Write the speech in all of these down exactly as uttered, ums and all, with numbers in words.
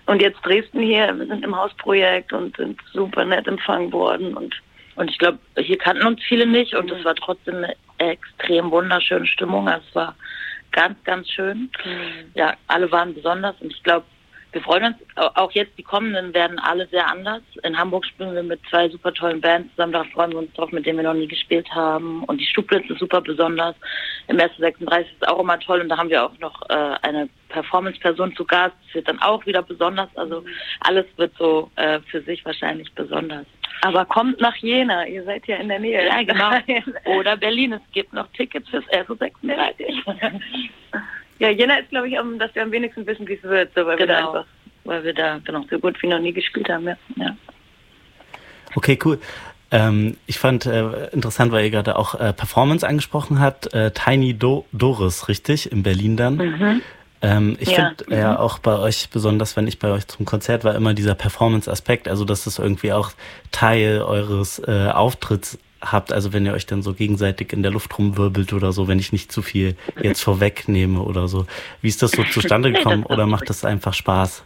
und jetzt Dresden hier, wir sind im Hausprojekt und sind super nett empfangen worden. Und, und ich glaube, hier kannten uns viele nicht und es war trotzdem eine extrem wunderschöne Stimmung. Also es war ganz, ganz schön. Mhm. Ja, alle waren besonders und ich glaube, wir freuen uns, auch jetzt die kommenden werden alle sehr anders. In Hamburg spielen wir mit zwei super tollen Bands zusammen, da freuen wir uns drauf, mit denen wir noch nie gespielt haben. Und die Stubblitz ist super besonders. Im S sechsunddreißig ist auch immer toll und da haben wir auch noch äh, eine Performance-Person zu Gast. Das wird dann auch wieder besonders. Also alles wird so äh, für sich wahrscheinlich besonders. Aber kommt nach Jena, ihr seid ja in der Nähe. Ja, genau. Oder Berlin, es gibt noch Tickets fürs S sechsunddreißig. Ja, Jena ist, glaube ich, um, dass wir am wenigsten wissen, wie es wird, so, weil, genau. wir da einfach, weil wir da genau so gut wie noch nie gespielt haben. Ja. Ja. Okay, cool. Ähm, ich fand äh, interessant, weil ihr gerade auch äh, Performance angesprochen habt. Äh, Tiny Do- Doris, richtig? In Berlin dann. Mhm. Ähm, ich ja. finde ja mhm. auch bei euch, besonders wenn ich bei euch zum Konzert war, immer dieser Performance-Aspekt, also dass das irgendwie auch Teil eures äh, Auftritts habt, also wenn ihr euch dann so gegenseitig in der Luft rumwirbelt oder so, wenn ich nicht zu viel jetzt vorwegnehme oder so. Wie ist das so zustande gekommen oder macht das einfach Spaß?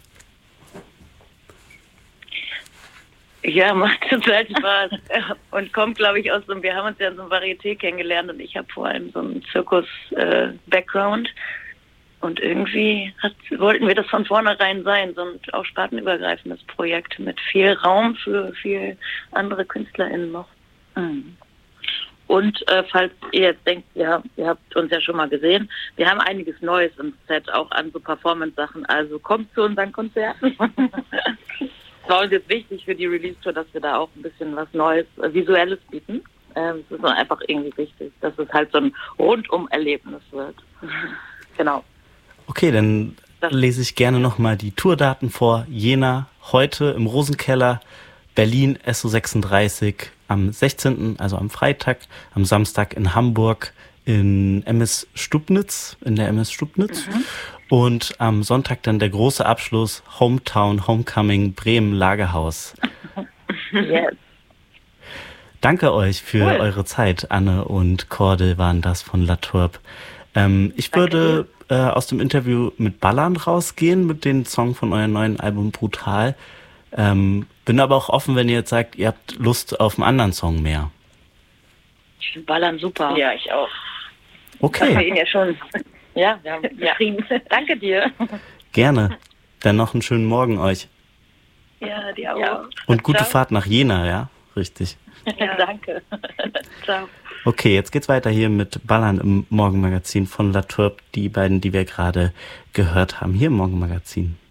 Ja, macht total Spaß und kommt, glaube ich, aus so, wir haben uns ja in so einem Varieté kennengelernt und ich habe vor allem so einen Zirkus-Background äh, und irgendwie hat, wollten wir das von vornherein sein, so ein auch spartenübergreifendes Projekt mit viel Raum für viel andere KünstlerInnen noch. Und äh, falls ihr jetzt denkt, ja, ihr habt uns ja schon mal gesehen, wir haben einiges Neues im Set, auch an so Performance-Sachen, also kommt zu unseren Konzerten. Es war uns jetzt wichtig für die Release-Tour, dass wir da auch ein bisschen was Neues, äh, Visuelles bieten. Ähm, es ist einfach irgendwie wichtig, dass es halt so ein Rundum-Erlebnis wird. Genau. Okay, dann das lese ich gerne nochmal die Tourdaten vor. Jena, heute im Rosenkeller, Berlin, S O sechsunddreißig, am sechzehnten, also am Freitag, am Samstag in Hamburg, in M S Stubnitz, in der M S Stubnitz. Mhm. Und am Sonntag dann der große Abschluss, Hometown, Homecoming, Bremen, Lagerhaus. Yes. Danke euch für cool. eure Zeit. Anne und Cordel waren das von La Tourbe. Ähm, ich Danke würde äh, aus dem Interview mit Ballern rausgehen, mit dem Song von eurem neuen Album Brutal. Ähm, bin aber auch offen, wenn ihr jetzt sagt, ihr habt Lust auf einen anderen Song mehr. Ich finde Ballern super. Ja, ich auch. Okay. Das haben wir ihn ja schon. Ja, wir haben geschrieben. Ja. Danke dir. Gerne. Dann noch einen schönen Morgen euch. Ja, dir auch. Ja. Und gute Ciao. Fahrt nach Jena, ja? Richtig. Ja, danke. Ciao. Okay, jetzt geht's weiter hier mit Ballern im Morgenmagazin von La Tourbe. Die beiden, die wir gerade gehört haben, hier im Morgenmagazin.